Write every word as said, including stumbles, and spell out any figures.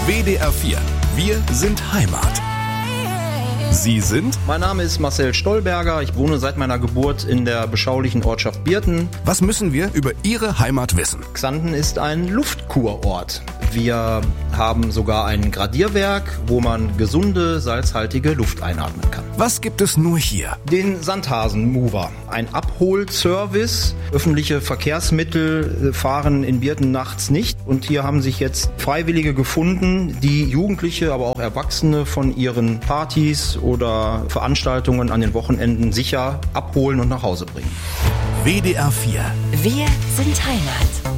W D R vier. Wir sind Heimat. Sie sind? Mein Name ist Marcel Stolberger. Ich wohne seit meiner Geburt in der beschaulichen Ortschaft Birten. Was müssen wir über Ihre Heimat wissen? Xanten ist ein Luftkurort. Wir haben sogar ein Gradierwerk, wo man gesunde, salzhaltige Luft einatmen kann. Was gibt es nur hier? Den Sandhasen-Mover, ein Abholservice. Öffentliche Verkehrsmittel fahren in Birten nachts nicht. Und hier haben sich jetzt Freiwillige gefunden, die Jugendliche, aber auch Erwachsene von ihren Partys oder Veranstaltungen an den Wochenenden sicher abholen und nach Hause bringen. W D R vier. Wir sind Heimat.